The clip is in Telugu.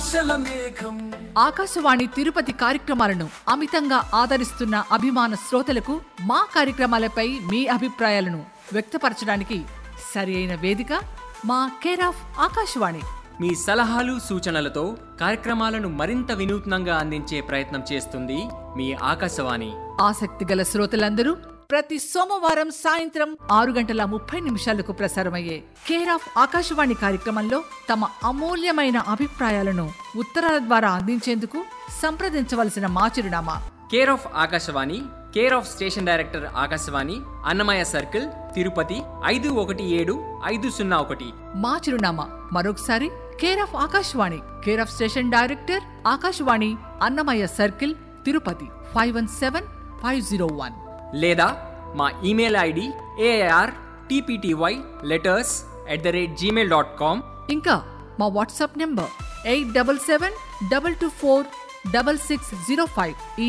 ఆశల మేఘం. ఆకాశవాణి తిరుపతి కార్యక్రమాలను అమితంగా ఆదరిస్తున్న అభిమాన శ్రోతలకు మా కార్యక్రమాలపై మీ అభిప్రాయాలను వ్యక్తపరచడానికి సరి అయిన వేదిక మా కేర్ ఆఫ్ ఆకాశవాణి. మీ సలహాలు సూచనలతో కార్యక్రమాలను మరింత వినూత్నంగా అందించే ప్రయత్నం చేస్తుంది మీ ఆకాశవాణి. ఆసక్తి గల శ్రోతలందరూ ప్రతి సోమవారం సాయంత్రం 6:30 ప్రసారమయ్యే కేర్ ఆఫ్ ఆకాశవాణి కార్యక్రమంలో తమ అమూల్యమైన అభిప్రాయాలను ఉత్తరాల ద్వారా అందించేందుకు సంప్రదించవలసిన మా చిరునామా care of Akashvani, care of station director Akashvani, Annamayya circle, Tirupati 517501. మా చిరునామా మరొకసారి care of Akashvani, care of station director Akashvani, Annamayya circle, Tirupati 517501. లేదా మా ఇమెయిల్ ఐడి aartptyletters@gmail.com. ఇంకా మా వాట్సాప్ నెంబర్ 8772246605.